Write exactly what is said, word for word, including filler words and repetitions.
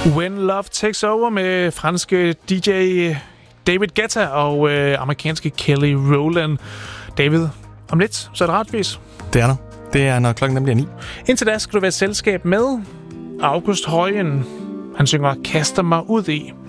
When Love Takes Over med franske D J David Guetta og øh, amerikanske Kelly Rowland. David, om lidt, så er det retvis. Det er der. Det er, når klokken nemlig er ni. Indtil da skal du være selskab med August Højen. Han synger Kaster mig ud i.